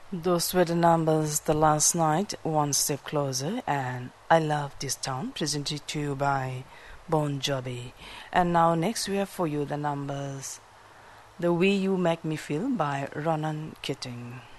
Those were the numbers the last night, One Step Closer, and I Love This Town, presented to you by Bon Jovi. And now next we have for you the numbers The Way You Make Me Feel by Ronan Keating.